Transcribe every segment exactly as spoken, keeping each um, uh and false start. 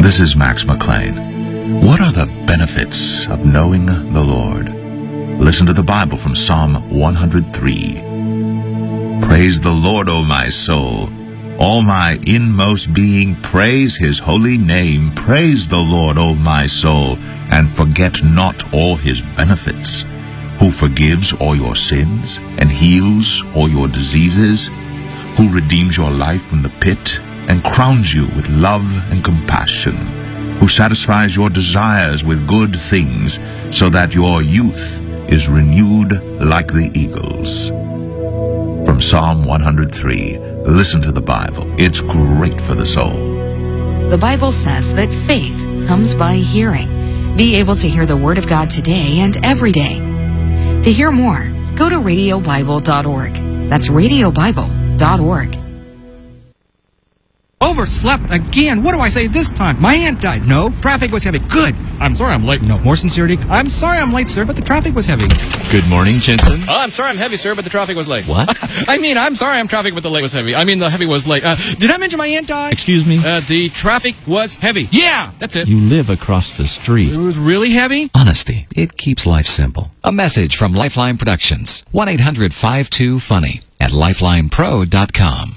This is Max McLean. What are the benefits of knowing the Lord? Listen to the Bible from Psalm one hundred three. Praise the Lord, O my soul. All my inmost being, praise his holy name. Praise the Lord, O my soul, and forget not all his benefits, who forgives all your sins and heals all your diseases, who redeems your life from the pit and crowns you with love and compassion, who satisfies your desires with good things, so that your youth is renewed like the eagles. From Psalm one hundred three, listen to the Bible. It's great for the soul. The Bible says that faith comes by hearing. Be able to hear the Word of God today and every day. To hear more, go to radio bible dot org. That's radio bible dot org. Overslept again. What do I say this time? My aunt died. No. Traffic was heavy. Good. I'm sorry I'm late. No. More sincerity. I'm sorry I'm late, sir, but the traffic was heavy. Good morning, Jensen. Oh, I'm sorry I'm heavy, sir, but the traffic was late. What? I mean, I'm sorry I'm traffic, but the late was heavy. I mean, the heavy was late. Uh, did I mention my aunt died? Excuse me? Uh, the traffic was heavy. Yeah, that's it. You live across the street. It was really heavy? Honesty. It keeps life simple. A message from Lifeline Productions. one eight hundred five two funny at lifeline pro dot com.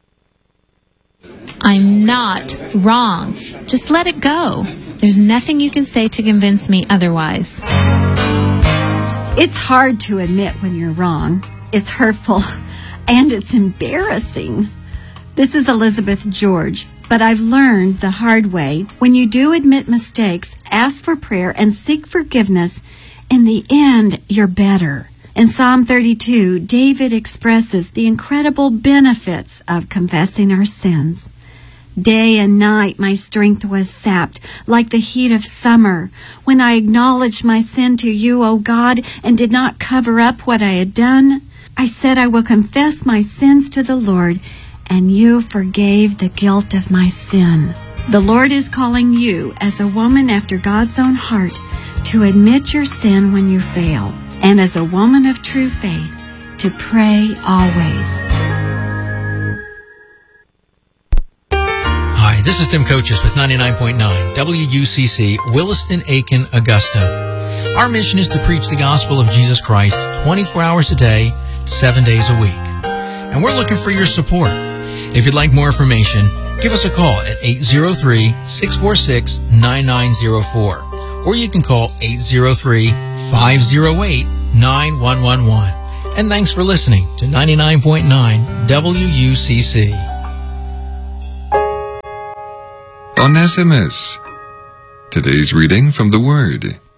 I'm not wrong. Just let it go. There's nothing you can say to convince me otherwise. It's hard to admit when you're wrong. It's hurtful, and it's embarrassing. This is Elizabeth George, but I've learned the hard way. When you do admit mistakes, ask for prayer, and seek forgiveness, in the end, you're better. In Psalm thirty-two, David expresses the incredible benefits of confessing our sins. Day and night my strength was sapped like the heat of summer. When I acknowledged my sin to you, O God, and did not cover up what I had done, I said I will confess my sins to the Lord, and you forgave the guilt of my sin. The Lord is calling you, as a woman after God's own heart, to admit your sin when you fail, and as a woman of true faith, to pray always. Hi, this is Tim Coaches with ninety-nine point nine W U C C, Williston, Aiken, Augusta. Our mission is to preach the gospel of Jesus Christ twenty-four hours a day, seven days a week. And we're looking for your support. If you'd like more information, give us a call at eight zero three, six four six, nine nine zero four. Or you can call eight zero three, five zero eight, nine one one one. And thanks for listening to ninety-nine point nine W U C C. On S M S. Today's reading from the Word.